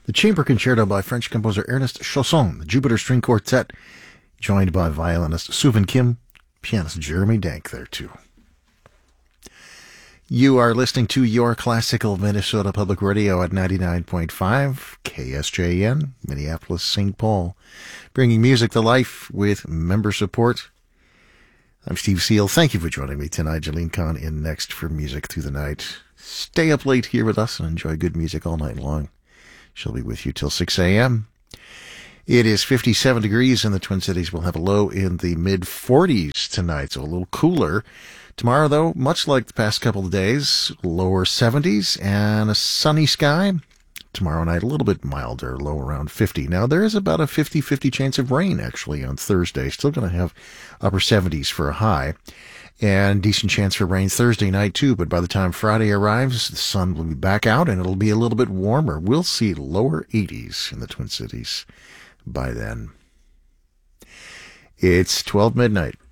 The Chamber Concerto by French composer Ernest Chausson, the Jupiter String Quartet, joined by violinist Suvin Kim, pianist Jeremy Dank there too. You are listening to Your Classical Minnesota Public Radio at 99.5 KSJN, Minneapolis, St. Paul, bringing music to life with member support. I'm Steve Seal. Thank you for joining me tonight. Jalene Kahn in next for Music Through the Night. Stay up late here with us and enjoy good music all night long. She'll be with you till 6 a.m. It is 57 degrees in the Twin Cities. We'll have a low in the mid-40s tonight, so a little cooler. Tomorrow, though, much like the past couple of days, lower 70s and a sunny sky. Tomorrow night, a little bit milder, low around 50. Now, there is about a 50-50 chance of rain, actually, on Thursday. Still going to have upper 70s for a high. And decent chance for rain Thursday night, too. But by the time Friday arrives, the sun will be back out, and it'll be a little bit warmer. We'll see lower 80s in the Twin Cities by then. It's 12 midnight.